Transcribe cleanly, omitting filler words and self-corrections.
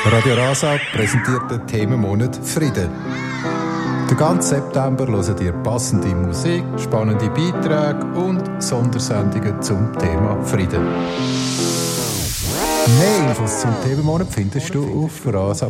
Radio Rasa präsentiert den Themenmonat Frieden. Den ganzen September hören ihr passende Musik, spannende Beiträge und Sondersendungen zum Thema Frieden. Mehr Infos zum Themenmonat findest du auf rasa.ch.